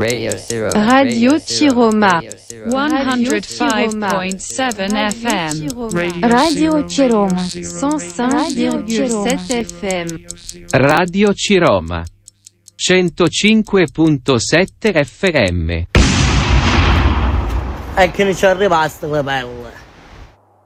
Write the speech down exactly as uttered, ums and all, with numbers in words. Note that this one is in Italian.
Radio Zero. Radio Ciroma. one oh five point seven F M. Radio Ciroma. cent cinq virgule sept F M. Radio Ciroma. centocinque virgola sette F M. E che non ci è rimasto le pelle.